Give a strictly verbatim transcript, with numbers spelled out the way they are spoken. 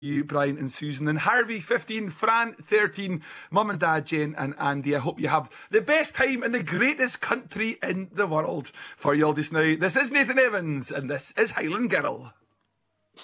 you, Brian and Susan, and Harvey fifteen, Fran thirteen, Mum and Dad, Jane and Andy. I hope you have the best time in the greatest country in the world. For you all just now, this is Nathan Evans, and this is Highland Girl.